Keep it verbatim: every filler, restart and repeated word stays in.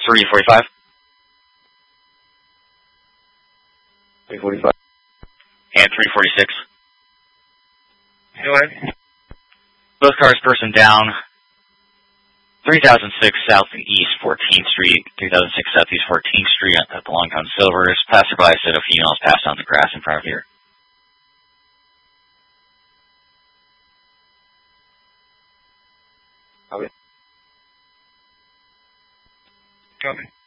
three forty-five. three forty-five. And three forty-six. Go ahead. Both cars, person down. three thousand six Southeast fourteenth Street, three thousand six Southeast fourteenth Street at the Longtown Silvers. Passerby said a female's passed on the grass in front of here. Okay. Copy.